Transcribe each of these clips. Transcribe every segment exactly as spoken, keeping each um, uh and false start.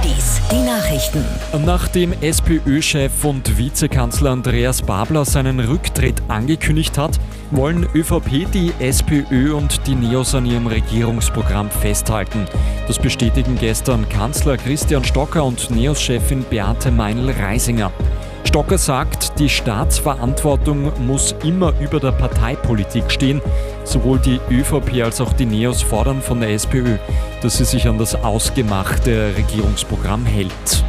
Rapidis, die Nachrichten. Nachdem SPÖ-Chef und Vizekanzler Andreas Babler seinen Rücktritt angekündigt hat, wollen ÖVP, die SPÖ und die Neos an ihrem Regierungsprogramm festhalten. Das bestätigen gestern Kanzler Christian Stocker und Neos-Chefin Beate Meinl-Reisinger. Stocker sagt, die Staatsverantwortung muss immer über der Parteipolitik stehen. Sowohl die ÖVP als auch die Neos fordern von der SPÖ, dass sie sich an das ausgemachte Regierungsprogramm hält.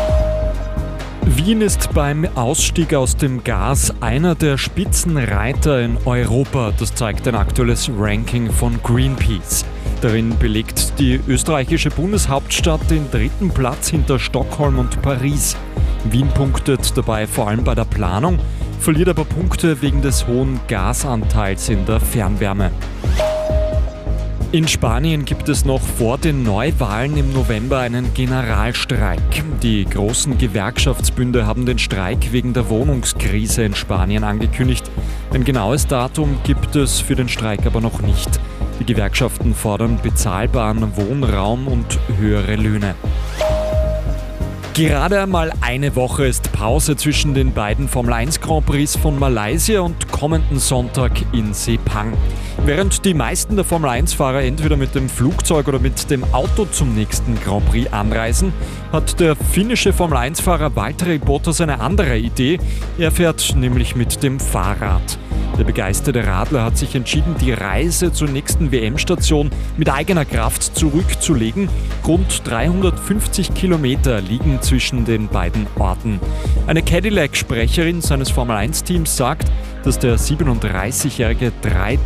Wien ist beim Ausstieg aus dem Gas einer der Spitzenreiter in Europa. Das zeigt ein aktuelles Ranking von Greenpeace. Darin belegt die österreichische Bundeshauptstadt den dritten Platz hinter Stockholm und Paris. Wien punktet dabei vor allem bei der Planung, verliert aber Punkte wegen des hohen Gasanteils in der Fernwärme. In Spanien gibt es noch vor den Neuwahlen im November einen Generalstreik. Die großen Gewerkschaftsbünde haben den Streik wegen der Wohnungskrise in Spanien angekündigt. Ein genaues Datum gibt es für den Streik aber noch nicht. Die Gewerkschaften fordern bezahlbaren Wohnraum und höhere Löhne. Gerade einmal eine Woche ist Pause zwischen den beiden Formel eins Grand Prix von Malaysia und kommenden Sonntag in Sepang. Während die meisten der Formel eins Fahrer entweder mit dem Flugzeug oder mit dem Auto zum nächsten Grand Prix anreisen, hat der finnische Formel eins Fahrer Valtteri Bottas eine andere Idee. Er fährt nämlich mit dem Fahrrad. Der begeisterte Radler hat sich entschieden, die Reise zur nächsten W M-Station mit eigener Kraft zurückzulegen. Rund dreihundertfünfzig Kilometer liegen zwischen den beiden Orten. Eine Cadillac-Sprecherin seines Formel eins Teams sagt, dass der siebenunddreißigjährige drei